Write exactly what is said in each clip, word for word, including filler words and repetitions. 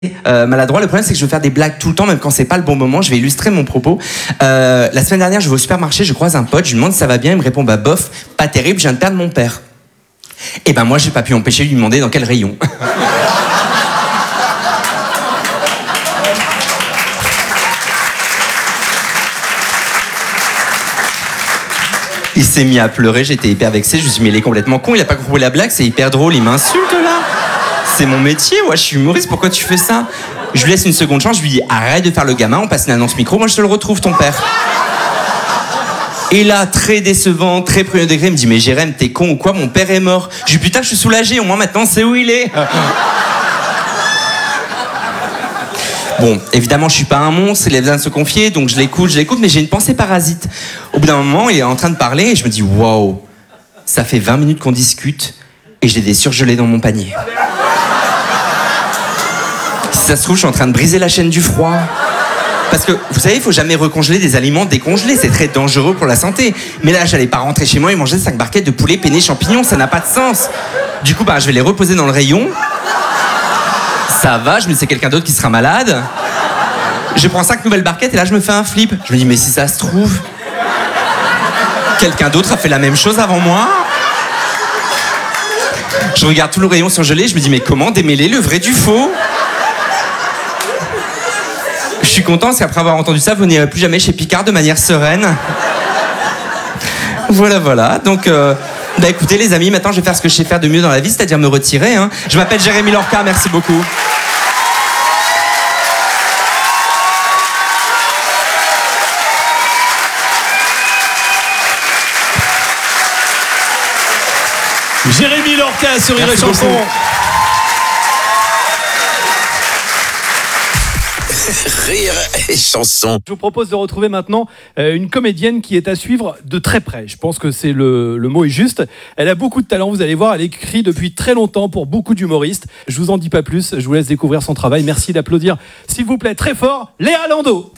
Euh, maladroit, le problème c'est que je veux faire des blagues tout le temps, même quand c'est pas le bon moment. Je vais illustrer mon propos. Euh, la semaine dernière, je vais au supermarché, je croise un pote, je lui demande si ça va bien, il me répond bah bof, pas terrible, je viens de perdre mon père. Et ben moi, j'ai pas pu m'empêcher de lui demander dans quel rayon. Il s'est mis à pleurer, j'étais hyper vexé, je me suis dit mais il est complètement con, il a pas compris la blague, c'est hyper drôle, il m'insulte là. C'est mon métier, ouais, je suis humoriste, pourquoi tu fais ça? Je lui laisse une seconde chance, je lui dis arrête de faire le gamin, on passe une annonce micro, moi je te le retrouve ton père. Et là, très décevant, très premier degré, il me dit mais Jérém, t'es con ou quoi, mon père est mort. Je lui dis putain, je suis soulagé, au moins maintenant c'est où il est. Bon, évidemment, je suis pas un monstre, il a besoin de se confier, donc je l'écoute, je l'écoute, mais j'ai une pensée parasite. Au bout d'un moment, il est en train de parler et je me dis waouh, ça fait vingt minutes qu'on discute et j'ai des surgelés dans mon panier. Si ça se trouve, je suis en train de briser la chaîne du froid. Parce que, vous savez, il faut jamais recongeler des aliments décongelés, c'est très dangereux pour la santé. Mais là, j'allais pas rentrer chez moi et manger cinq barquettes de poulet peiné champignons, ça n'a pas de sens. Du coup, bah, je vais les reposer dans le rayon. Ça va, je me dis c'est quelqu'un d'autre qui sera malade. Je prends cinq nouvelles barquettes et là, je me fais un flip. Je me dis, mais si ça se trouve, quelqu'un d'autre a fait la même chose avant moi. Je regarde tout le rayon surgelé, je me dis, mais comment démêler le vrai du faux? Je suis content, parce qu'après avoir entendu ça, vous n'irez plus jamais chez Picard de manière sereine. Voilà, voilà. Donc, euh, bah écoutez les amis, maintenant je vais faire ce que je sais faire de mieux dans la vie, c'est-à-dire me retirer. Hein. Je m'appelle Jérémy Lorca, merci beaucoup. Jérémy Lorca sur Rire et Chanson. Rire et Chanson. Je vous propose de retrouver maintenant euh, une comédienne qui est à suivre de très près. Je pense que c'est le, le mot est juste. Elle a beaucoup de talent, vous allez voir. Elle écrit depuis très longtemps pour beaucoup d'humoristes. Je vous en dis pas plus, je vous laisse découvrir son travail. Merci d'applaudir, s'il vous plaît, très fort, Léa Landau.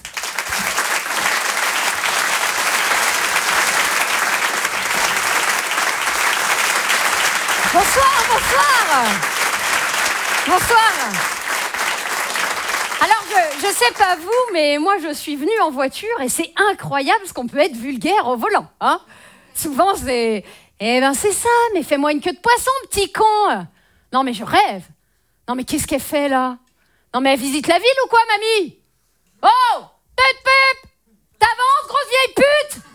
Bonsoir, bonsoir. Bonsoir. Alors, je, je sais pas vous, mais moi, je suis venue en voiture et c'est incroyable ce qu'on peut être vulgaire au volant. Hein. Souvent, c'est... Eh ben, c'est ça, mais fais-moi une queue de poisson, petit con. Non, mais je rêve. Non, mais qu'est-ce qu'elle fait, là? Non, mais elle visite la ville ou quoi, mamie? Oh, pep, pep. T'avances, grosse vieille pute.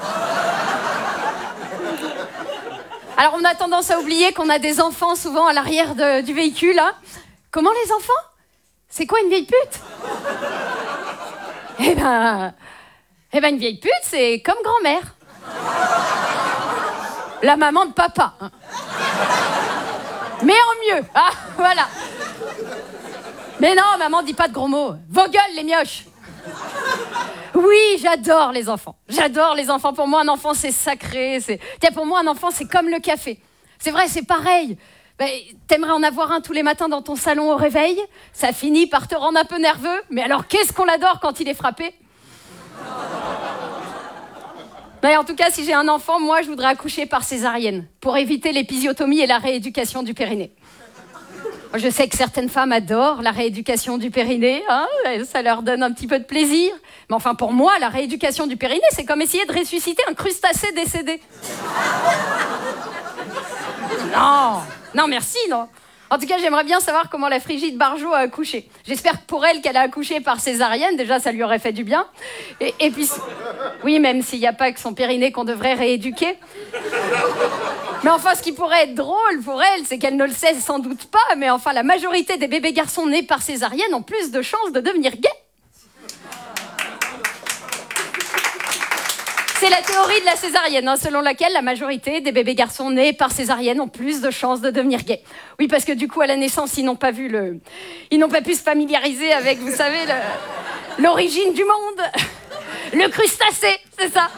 Alors, on a tendance à oublier qu'on a des enfants souvent à l'arrière de, du véhicule. Hein. Comment les enfants? C'est quoi une vieille pute? Eh ben, eh ben, une vieille pute, c'est comme grand-mère. La maman de papa. Hein. Mais en mieux. Ah, voilà. Mais non, maman, dis pas de gros mots. Vos gueules, les mioches. Oui, j'adore les enfants. J'adore les enfants. Pour moi, un enfant, c'est sacré. C'est... Tiens, pour moi, un enfant, c'est comme le café. C'est vrai, c'est pareil. Ben, t'aimerais en avoir un tous les matins dans ton salon au réveil. Ça finit par te rendre un peu nerveux. Mais alors, qu'est-ce qu'on l'adore quand il est frappé? Ben, en tout cas, si j'ai un enfant, moi, je voudrais accoucher par césarienne pour éviter l'épisiotomie et la rééducation du périnée. Je sais que certaines femmes adorent la rééducation du périnée, hein, ça leur donne un petit peu de plaisir. Mais enfin, pour moi, la rééducation du périnée, c'est comme essayer de ressusciter un crustacé décédé. Non, non, merci, non. En tout cas, j'aimerais bien savoir comment la Frigide Barjot a accouché. J'espère pour elle qu'elle a accouché par césarienne, déjà, ça lui aurait fait du bien. Et, et puis, oui, même s'il n'y a pas que son périnée qu'on devrait rééduquer. Mais enfin, ce qui pourrait être drôle pour elle, c'est qu'elle ne le sait sans doute pas, mais enfin, la majorité des bébés garçons nés par césarienne ont plus de chances de devenir gays. C'est la théorie de la césarienne, hein, selon laquelle la majorité des bébés garçons nés par césarienne ont plus de chances de devenir gays. Oui, parce que du coup, à la naissance, ils n'ont pas vu le... Ils n'ont pas pu se familiariser avec, vous savez, le... l'origine du monde. Le crustacé, c'est ça.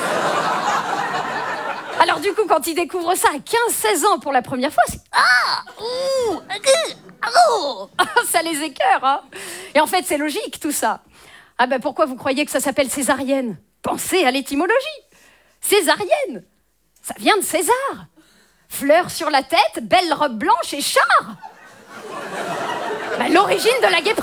Alors du coup, quand ils découvrent ça à quinze seize ans pour la première fois, c'est... Ah ouh, oh, ça les écœure, hein. Et en fait, c'est logique, tout ça. Ah ben, pourquoi vous croyez que ça s'appelle césarienne? Pensez à l'étymologie. Césarienne, ça vient de César. Fleur sur la tête, belle robe blanche et char. Bah, l'origine de la guêpe